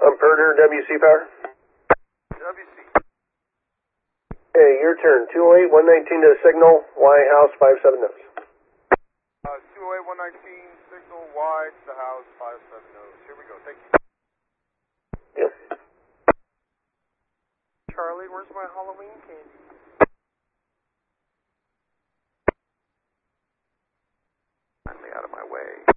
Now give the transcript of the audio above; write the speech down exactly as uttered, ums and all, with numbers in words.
I'm Perder, W C Power. W C. Hey, your turn. two oh eight, one nineteen to the signal, Y house, five seven nose. Uh, two oh eight, one nineteen, signal Y to the house, five seven nose. Here we go, thank you. Yep. Charlie, where's my Halloween candy? Kindly out of my way.